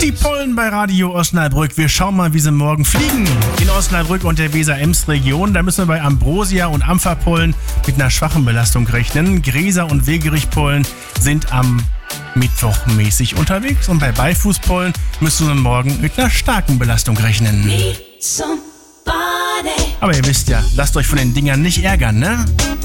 Die Pollen bei Radio Osnabrück. Wir schauen mal, wie sie morgen fliegen. In Osnabrück und der Weser-Ems-Region, da müssen wir bei Ambrosia und Ampferpollen mit einer schwachen Belastung rechnen. Gräser und Wegerich-Pollen sind am Mittwoch mäßig unterwegs. Und bei Beifußpollen müssen wir morgen mit einer starken Belastung rechnen. Aber ihr wisst ja, lasst euch von den Dingern nicht ärgern, ne?